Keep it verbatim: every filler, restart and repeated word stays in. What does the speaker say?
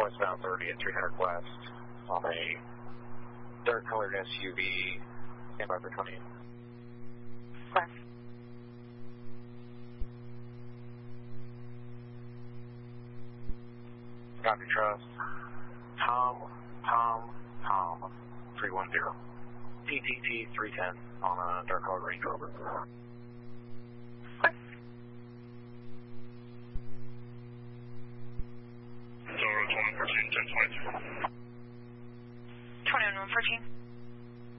westbound thirty at three hundred west on a dark colored S U V. Stand by for twenty. Okay. Copy, trust. Tom, Tom, Tom, three one zero. P T T three ten on a dark colored Range Rover. Okay. twenty-one fourteen, ten twenty-two. twenty-one fourteen.